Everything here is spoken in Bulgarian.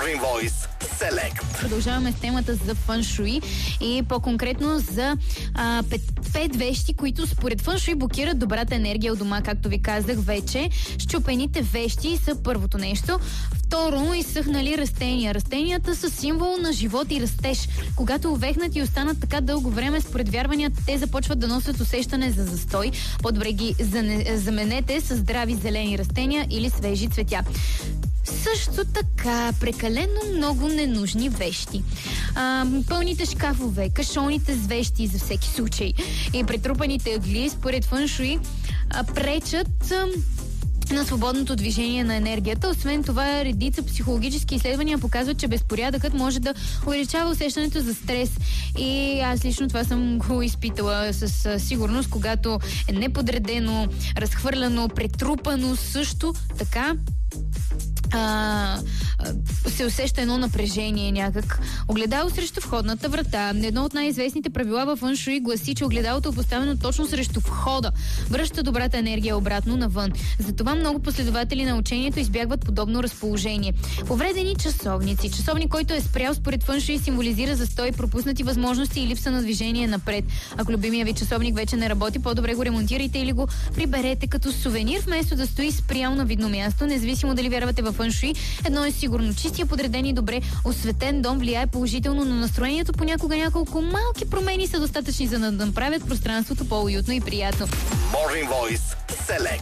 Morning Voice Select. Продължаваме с темата за фъншуи и по-конкретно за 5 вещи, които според фъншуи блокират добрата енергия от дома, както ви казах вече. Счупените вещи са първото нещо. Второ, изсъхнали растения. Растенията са символ на живот и растеж. Когато увехнат и останат така дълго време, според вярванията, те започват да носят усещане за застой. По-добре ги заменете с здрави зелени растения или свежи цветя. Също така, прекалено много ненужни вещи. Пълните шкафове, кашоните с вещи за всеки случай и претрупаните ъгли, според фъншуи, пречат на свободното движение на енергията. Освен това, редица психологически изследвания показват, че безпорядъкът може да увеличава усещането за стрес. И аз лично това съм го изпитала със сигурност, когато е неподредено, разхвърляно, претрупано, също така се усеща едно напрежение някак. Огледало срещу входната врата. Едно от най-известните правила във фъншуи гласи, че огледалото е поставено точно срещу входа. Връща добрата енергия обратно навън. Затова много последователи на учението избягват подобно разположение. Повредени часовници. Часовник, който е спрял според фъншуи, символизира застой, пропуснати възможности и липса на движение напред. Ако любимия ви часовник вече не работи, по-добре го ремонтирайте или го приберете като сувенир, вместо да стои спрял на видно място. Независимо дали вярвате във фъншуи, едно е сигурно. Чистия, подреден и добре осветен дом влияе положително на настроението. Понякога няколко малки промени са достатъчни, за да направят пространството по-уютно и приятно. Morning Voice Select.